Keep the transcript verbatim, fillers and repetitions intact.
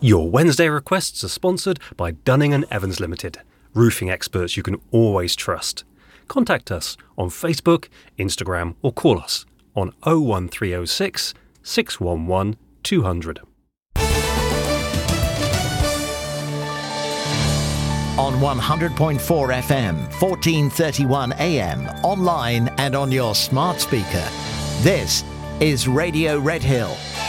Your Wednesday requests are sponsored by Dunning and Evans Limited, roofing experts you can always trust. Contact us on Facebook, Instagram or call us on oh one three oh six, six one one, two hundred. On one hundred point four F M, fourteen thirty-one A M, online and on your smart speaker. This is Radio Redhill.